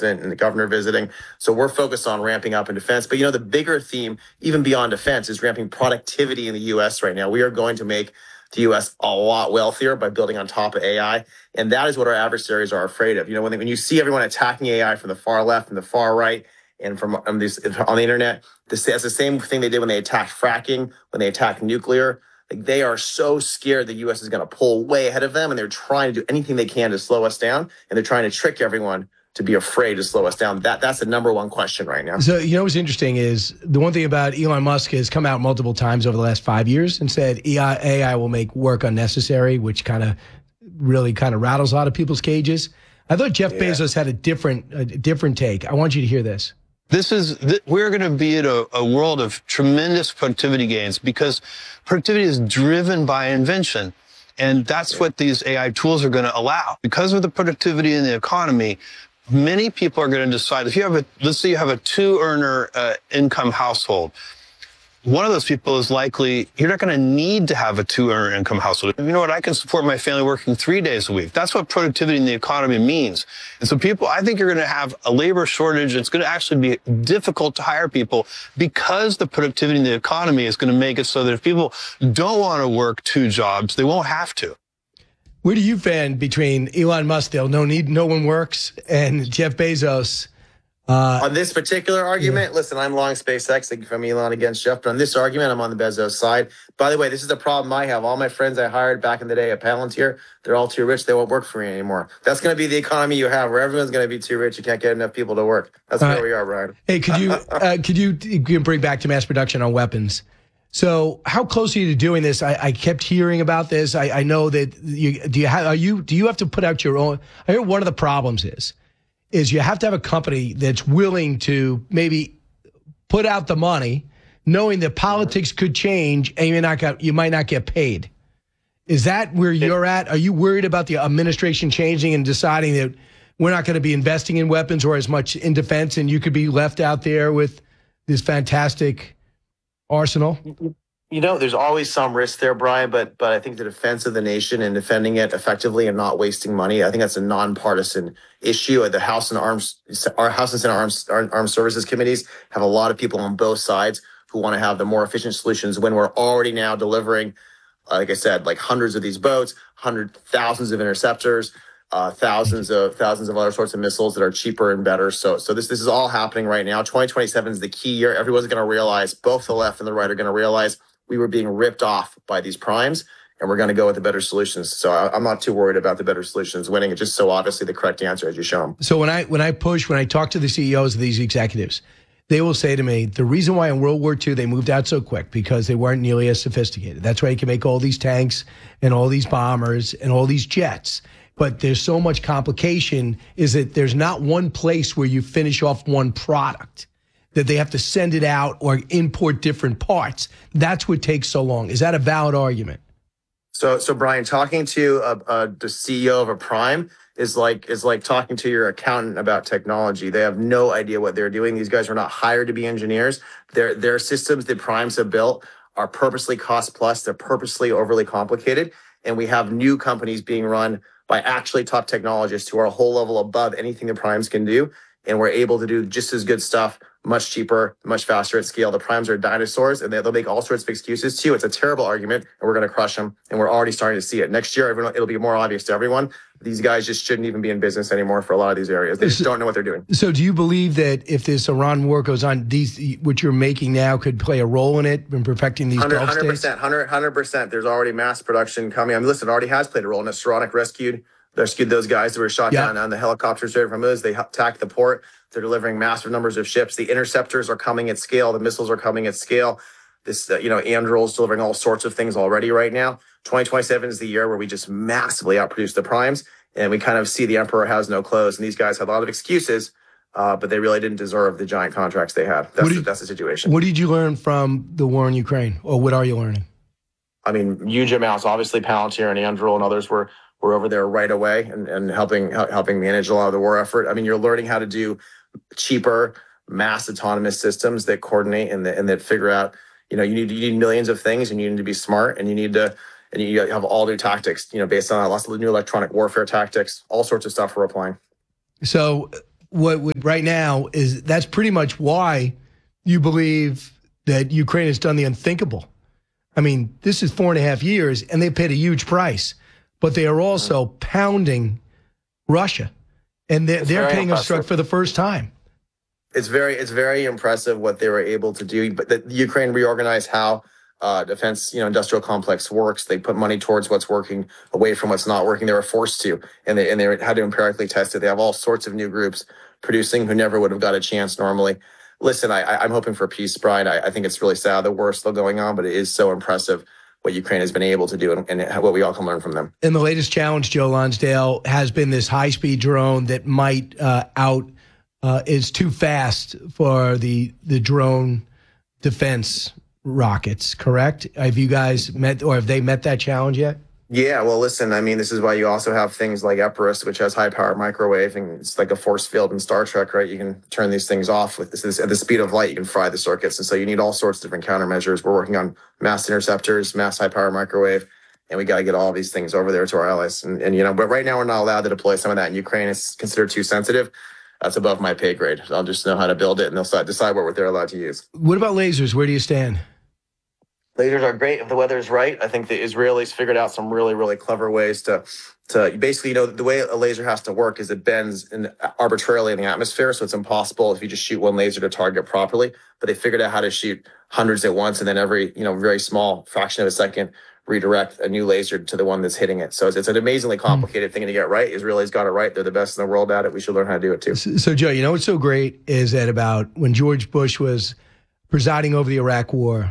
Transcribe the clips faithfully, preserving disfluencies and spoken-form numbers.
president and the governor visiting. So we're focused on ramping up in defense. But, you know, the bigger theme, even beyond defense, is ramping productivity in the U S right now. We are going to make the U S a lot wealthier by building on top of A I. And that is what our adversaries are afraid of. You know, when, they, when you see everyone attacking A I from the far left and the far right and from um, this, on the internet, this, that's the same thing they did when they attacked fracking, when they attacked nuclear. Like, they are so scared the U S is going to pull way ahead of them, and they're trying to do anything they can to slow us down. And they're trying to trick everyone to be afraid to slow us down. That That's the number one question right now. So, you know what's interesting is the one thing about Elon Musk has come out multiple times over the last five years and said A I will make work unnecessary, which kind of really kind of rattles a lot of people's cages. I thought Jeff yeah. Bezos had a different, a different take. I want you to hear this. This is, we're going to be in a, a world of tremendous productivity gains because productivity is driven by invention. And that's what these A I tools are going to allow. Because of the productivity in the economy, many people are going to decide, if you have a, let's say you have a two earner uh, income household, one of those people is likely, you're not going to need to have a two earner income household. You know what? I can support my family working three days a week. That's what productivity in the economy means. And so people, I think you're going to have a labor shortage. It's going to actually be difficult to hire people because the productivity in the economy is going to make it so that if people don't want to work two jobs, they won't have to. Where do you fan between Elon Musk, they'll no need, no one works, and Jeff Bezos? Uh, on this particular argument, yeah. listen, I'm long SpaceX, like from Elon against Jeff, but on this argument, I'm on the Bezos side. By the way, this is the problem I have. All my friends I hired back in the day at Palantir, they're all too rich. They won't work for me anymore. That's going to be the economy you have, where everyone's going to be too rich. You can't get enough people to work. That's all where right. we are, Brian. Hey, could you uh, could you, you can bring back to mass production on weapons? So, how close are you to doing this? I, I kept hearing about this. I, I know that you do. You have, are you do you have to put out your own? I hear one of the problems is. is you have to have a company that's willing to maybe put out the money, knowing that politics could change and you, not get, you might not get paid. Is that where you're at? Are you worried about the administration changing and deciding that we're not going to be investing in weapons or as much in defense, and you could be left out there with this fantastic arsenal? You know, there's always some risk there, Brian, but but I think the defense of the nation and defending it effectively and not wasting money, I think that's a nonpartisan issue. The House and Arms, our House and Senate Arms, Armed Services Committees have a lot of people on both sides who want to have the more efficient solutions when we're already now delivering, like I said, like hundreds of these boats, hundred thousands of interceptors, uh, thousands of thousands of other sorts of missiles that are cheaper and better. So so this this is all happening right now. twenty twenty-seven is the key year. Everyone's going to realize, both the left and the right are going to realize we were being ripped off by these primes, and we're going to go with the better solutions. So I, I'm not too worried about the better solutions winning. It's just so obviously the correct answer as you show them. So when I when I push, when I talk to the C E Os of these executives, they will say to me, the reason why in World War Two they moved out so quick, because they weren't nearly as sophisticated. That's why you can make all these tanks and all these bombers and all these jets. But there's so much complication is that there's not one place where you finish off one product, that they have to send it out or import different parts. That's what takes so long. Is that a valid argument? So, so Brian, talking to a, a, the C E O of a prime is like is like talking to your accountant about technology. They have no idea what they're doing. These guys are not hired to be engineers. Their their systems that primes have built are purposely cost plus. They're purposely overly complicated. And we have new companies being run by actually top technologists who are a whole level above anything the primes can do. And we're able to do just as good stuff, much cheaper, much faster at scale. The primes are dinosaurs, and they'll make all sorts of excuses too. It's a terrible argument, and we're going to crush them. And we're already starting to see it. Next year, everyone, it'll be more obvious to everyone. These guys just shouldn't even be in business anymore for a lot of these areas. They just don't know what they're doing. So do you believe that if this Iran war goes on, these what you're making now could play a role in it, in perfecting these Gulf states? one hundred percent, one hundred percent. There's already mass production coming. I mean, listen, it already has played a role in it. Saronic rescued, rescued those guys that were shot yeah. down on the helicopters straight from us. They attacked the port. They're delivering massive numbers of ships. The interceptors are coming at scale. The missiles are coming at scale. This, uh, you know, Anduril is delivering all sorts of things already right now. twenty twenty-seven is the year where we just massively outproduce the primes, and we kind of see the emperor has no clothes. And these guys have a lot of excuses, uh, but they really didn't deserve the giant contracts they had. That's, did, the, that's the situation. What did you learn from the war in Ukraine, or what are you learning? I mean, huge amounts. Obviously, Palantir and Anduril and others were were over there right away and, and helping helping manage a lot of the war effort. I mean, you're learning how to do cheaper mass autonomous systems that coordinate and that, and that figure out, you know, you need, you need millions of things, and you need to be smart, and you need to, and you have all new tactics, you know, based on lots of new electronic warfare tactics, all sorts of stuff we're applying. So what would right now is that's pretty much why you believe that Ukraine has done the unthinkable. I mean, this is four and a half years, and they paid a huge price, but they are also pounding Russia, and they're, they're paying a struck for the first time. It's very, it's very impressive what they were able to do. But the Ukraine reorganized how uh, defense, you know, industrial complex works. They put money towards what's working, away from what's not working. They were forced to, and they and they had to empirically test it. They have all sorts of new groups producing who never would have got a chance normally. Listen, I, I'm hoping for peace, Brian. I, I think it's really sad the war's still going on, but it is so impressive what Ukraine has been able to do and, and what we all can learn from them. And the latest challenge, Joe Lonsdale, has been this high-speed drone that might uh, out uh, is too fast for the the drone defense rockets. Correct? Have you guys met, or have they met that challenge yet? Yeah, well, listen, I mean, this is why you also have things like Epirus, which has high power microwave, and it's like a force field in Star Trek, right? You can turn these things off with this, this at the speed of light. You can fry the circuits, and so you need all sorts of different countermeasures. We're working on mass interceptors, mass high power microwave, and we got to get all these things over there to our allies. And, and you know, but right now we're not allowed to deploy some of that in Ukraine. It's considered too sensitive. That's above my pay grade. I'll just know how to build it, and they'll decide what they're allowed to use. What about lasers? Where do you stand? Lasers are great if the weather is right. I think the Israelis figured out some really, really clever ways to, to basically, you know, the way a laser has to work is it bends in arbitrarily in the atmosphere. So it's impossible if you just shoot one laser to target properly. But they figured out how to shoot hundreds at once, and then every, you know, very small fraction of a second redirect a new laser to the one that's hitting it. So it's, it's an amazingly complicated mm. thing to get right. Israelis got it right. They're the best in the world at it. We should learn how to do it too. So, so Joe, you know what's so great is that about when George Bush was presiding over the Iraq War,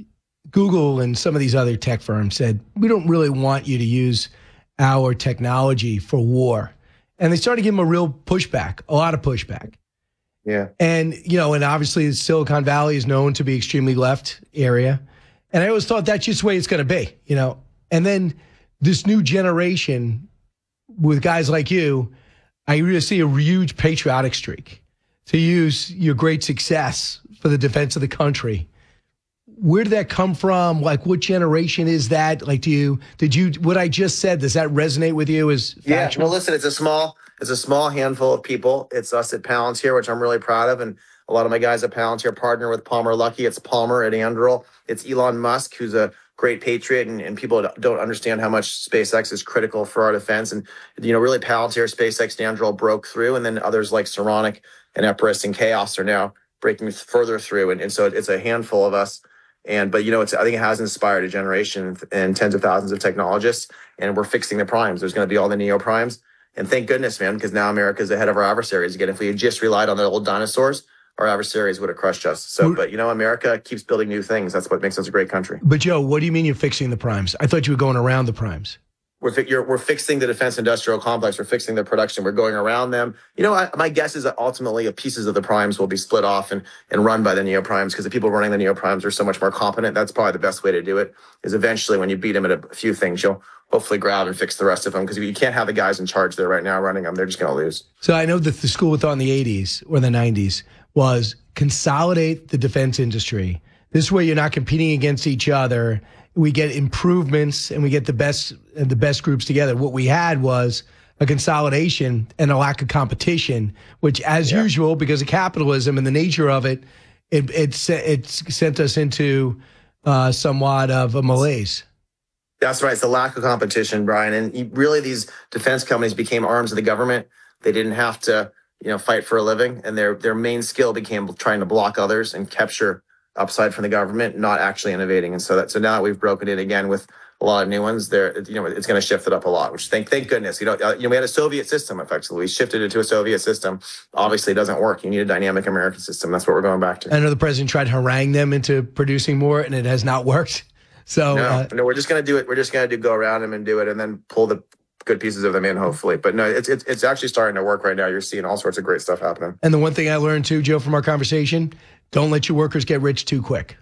Google and some of these other tech firms said, we don't really want you to use our technology for war. And they started giving him a real pushback, a lot of pushback. Yeah. And, you know, and obviously Silicon Valley is known to be extremely left area. And I always thought that's just the way it's going to be, you know. And then this new generation with guys like you, I really see a huge patriotic streak to use your great success for the defense of the country. Where did that come from? Like, what generation is that? Like, do you, did you, what I just said, does that resonate with you as factual? Yeah, well, listen, it's a small, it's a small handful of people. It's us at Palantir, which I'm really proud of. And a lot of my guys at Palantir partner with Palmer Luckey. It's Palmer at Anduril. It's Elon Musk, who's a great patriot. And, and people don't understand how much SpaceX is critical for our defense. And, you know, really Palantir, SpaceX, and Anduril broke through. And then others like Saronic and Epirus and Chaos are now breaking further through. And, and so it's a handful of us. And, but, you know, it's, I think it has inspired a generation and tens of thousands of technologists, and we're fixing the primes. There's going to be all the neo primes. And thank goodness, man, because now America's ahead of our adversaries. Again, if we had just relied on the old dinosaurs, our adversaries would have crushed us. So, but, you know, America keeps building new things. That's what makes us a great country. But, Joe, what do you mean you're fixing the primes? I thought you were going around the primes. We're, fi- you're, we're fixing the defense industrial complex. We're fixing the production. We're going around them. You know, I, my guess is that ultimately pieces of the primes will be split off and, and run by the neo primes, because the people running the neo primes are so much more competent. That's probably the best way to do it, is eventually when you beat them at a few things, you'll hopefully grab and fix the rest of them, because you can't have the guys in charge there right now running them. They're just going to lose. So I know that the school of thought in the eighties or the nineties was consolidate the defense industry. This way you're not competing against each other. We get improvements and we get the best the best groups together. What we had was a consolidation and a lack of competition, which, as yeah. usual, because of capitalism and the nature of it, it it, it sent us into uh, somewhat of a malaise. That's right. It's the lack of competition, Brian. And really, these defense companies became arms of the government. They didn't have to, you know, fight for a living, and their their main skill became trying to block others and capture upside from the government, not actually innovating. And so that, so now that we've broken it again with a lot of new ones there, you know, it's going to shift it up a lot, which thank, thank goodness, you know, you know, we had a Soviet system effectively. We shifted it to a Soviet system. Obviously it doesn't work. You need a dynamic American system. That's what we're going back to. I know the president tried to harangue them into producing more, and it has not worked. So no, uh, no, we're just going to do it. We're just going to do go around them and do it, and then pull the good pieces of them in, hopefully. But no, it's, it's, it's actually starting to work right now. You're seeing all sorts of great stuff happening. And the one thing I learned too, Joe, from our conversation, don't let your workers get rich too quick.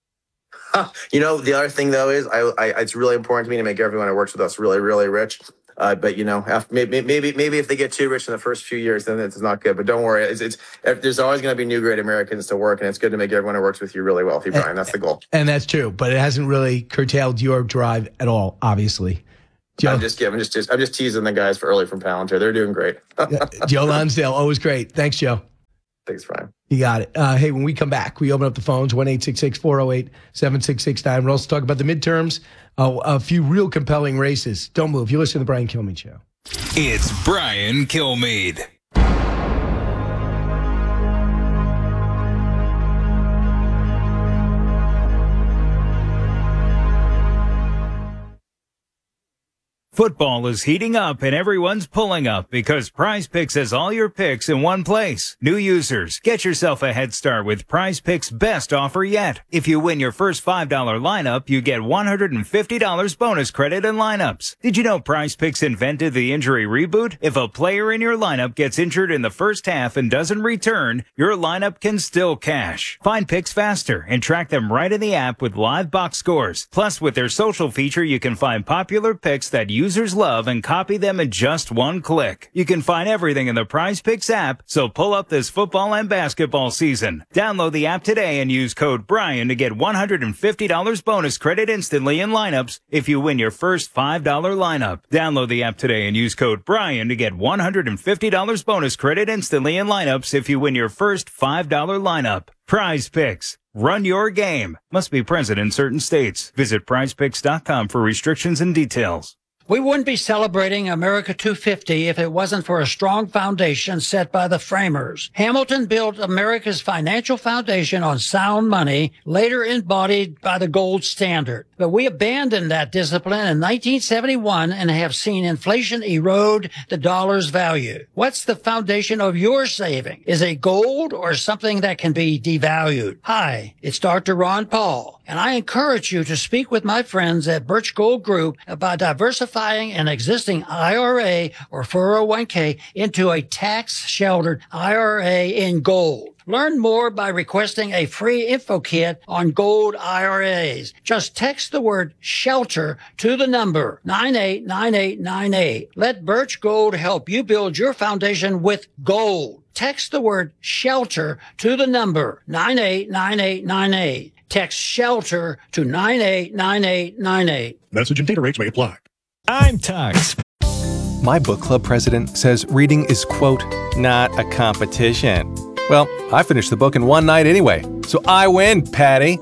You know, the other thing, though, is I, I, it's really important to me to make everyone who works with us really, really rich. Uh, but, you know, after, maybe, maybe maybe if they get too rich in the first few years, then it's not good. But don't worry. It's, it's there's always going to be new great Americans to work. And it's good to make everyone who works with you really wealthy, Brian. That's the goal. And that's true. But it hasn't really curtailed your drive at all, obviously. Joe, I'm just kidding. I'm just, I'm just teasing the guys for early from Palantir. They're doing great. Joe Lonsdale, always great. Thanks, Joe. Thanks, Brian. You got it. Uh, hey, when we come back, we open up the phones, one eight six six, four oh eight, seven six six nine. We'll also talk about the midterms, uh, a few real compelling races. Don't move. You listen to the Brian Kilmeade Show. It's Brian Kilmeade. Football is heating up and everyone's pulling up because Prize Picks has all your picks in one place. New users, get yourself a head start with Prize Picks' best offer yet. If you win your first five dollar lineup, you get one hundred fifty dollars bonus credit in lineups. Did you know Prize Picks invented the injury reboot? If a player in your lineup gets injured in the first half and doesn't return, your lineup can still cash. Find picks faster and track them right in the app with live box scores. Plus, with their social feature, you can find popular picks that you users love and copy them in just one click. You can find everything in the Prize Picks app, so pull up this football and basketball season. Download the app today and use code Brian to get one hundred fifty dollars bonus credit instantly in lineups if you win your first five dollar lineup. Download the app today and use code Brian to get one hundred fifty dollars bonus credit instantly in lineups if you win your first five dollar lineup. Prize Picks. Run your game. Must be present in certain states. Visit prize picks dot com for restrictions and details. We wouldn't be celebrating America two fifty if it wasn't for a strong foundation set by the framers. Hamilton built America's financial foundation on sound money, later embodied by the gold standard. But we abandoned that discipline in nineteen seventy-one and have seen inflation erode the dollar's value. What's the foundation of your saving? Is it gold or something that can be devalued? Hi, it's Doctor Ron Paul, and I encourage you to speak with my friends at Birch Gold Group about diversifying an existing I R A or four oh one k into a tax-sheltered I R A in gold. Learn more by requesting a free info kit on gold I R As. Just text the word shelter to the number nine eight nine eight nine eight. Let Birch Gold help you build your foundation with gold. Text the word shelter to the number nine eight nine eight nine eight. Text shelter to nine eight nine eight nine eight. Message and data rates may apply. I'm Tux. My book club president says reading is, quote, not a competition. Well, I finished the book in one night anyway, so I win, Patty.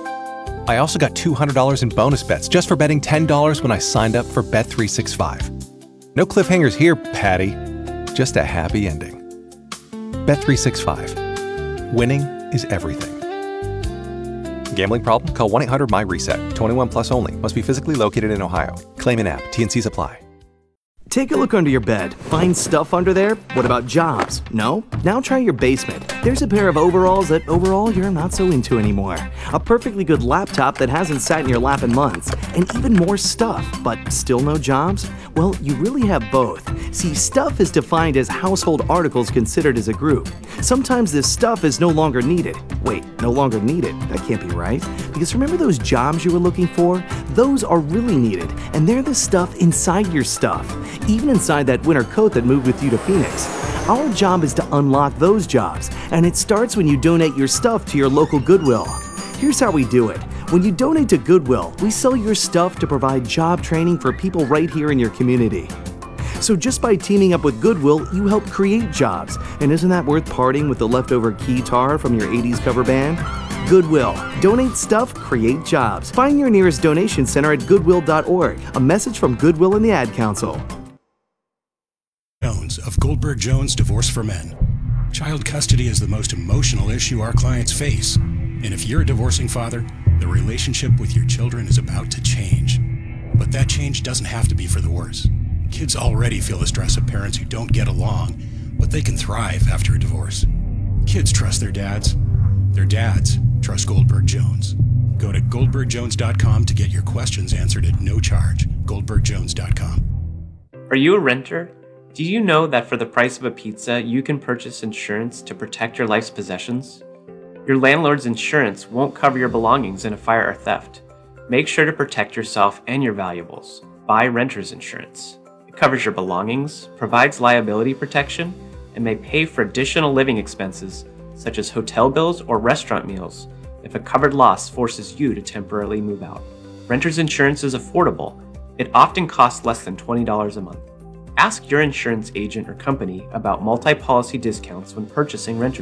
I also got two hundred dollars in bonus bets just for betting ten dollars when I signed up for Bet three sixty-five. No cliffhangers here, Patty. Just a happy ending. Bet three sixty-five. Winning is everything. Gambling problem? Call one eight hundred M Y reset. twenty-one plus only. Must be physically located in Ohio. Claim in app. T N Cs apply. Take a look under your bed. Find stuff under there? What about jobs? No? Now try your basement. There's a pair of overalls that overall you're not so into anymore. A perfectly good laptop that hasn't sat in your lap in months. And even more stuff, but still no jobs? Well, you really have both. See, stuff is defined as household articles considered as a group. Sometimes this stuff is no longer needed. Wait, no longer needed? That can't be right. Because remember those jobs you were looking for? Those are really needed, and they're the stuff inside your stuff. Even inside that winter coat that moved with you to Phoenix. Our job is to unlock those jobs, and it starts when you donate your stuff to your local Goodwill. Here's how we do it. When you donate to Goodwill, we sell your stuff to provide job training for people right here in your community. So just by teaming up with Goodwill, you help create jobs. And isn't that worth parting with the leftover guitar from your eighties cover band? Goodwill. Donate stuff, create jobs. Find your nearest donation center at goodwill dot org. A message from Goodwill and the Ad Council. Jones of Goldberg Jones Divorce for Men. Child custody is the most emotional issue our clients face. And if you're a divorcing father, the relationship with your children is about to change. But that change doesn't have to be for the worse. Kids already feel the stress of parents who don't get along, but they can thrive after a divorce. Kids trust their dads. Their dads trust Goldberg Jones. Go to goldberg jones dot com to get your questions answered at no charge. goldberg jones dot com. Are you a renter? Do you know that for the price of a pizza, you can purchase insurance to protect your life's possessions? Your landlord's insurance won't cover your belongings in a fire or theft. Make sure to protect yourself and your valuables. Buy renter's insurance. It covers your belongings, provides liability protection, and may pay for additional living expenses such as hotel bills or restaurant meals if a covered loss forces you to temporarily move out. Renter's insurance is affordable, It often costs less than twenty dollars a month. Ask your insurance agent or company about multi-policy discounts when purchasing renters